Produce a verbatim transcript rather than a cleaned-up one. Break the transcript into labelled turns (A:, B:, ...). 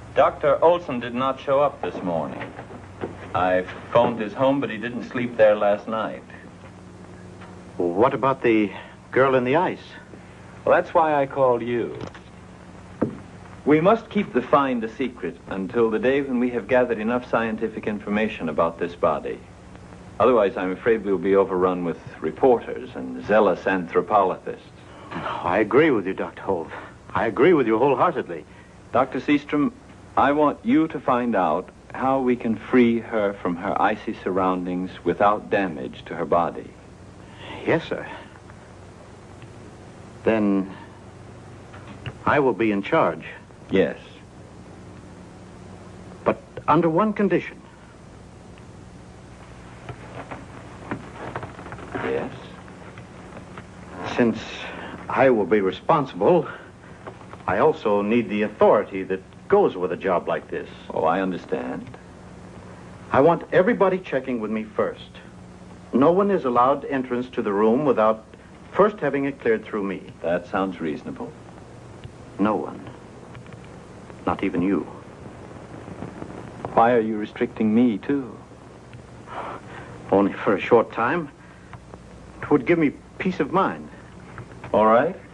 A: Doctor Olson did not show up this morning. I phoned his home, but he didn't sleep there last night.
B: What about the girl in the ice?
A: Well, that's why I called you. We must keep the find a secret until the day when we have gathered enough scientific information about this body. Otherwise, I'm afraid we'll be overrun with reporters and zealous anthropologists.
B: I agree with you, Doctor Holt. I agree with you wholeheartedly.
A: Doctor Seastrom, I want you to find out how we can free her from her icy surroundings without damage to her body.
B: Yes, sir. Then I will be in charge.
A: Yes.
B: But under one condition.
A: Yes?
B: Since I will be responsible, I also need the authority that goes with a job like this.
A: Oh, I understand.
B: I want everybody checking with me first. No one is allowed entrance to the room without first having it cleared through me.
A: That sounds reasonable.
B: No one. Not even you.
A: Why are you restricting me, too?
B: Only for a short time. It would give me peace of mind.
A: All right.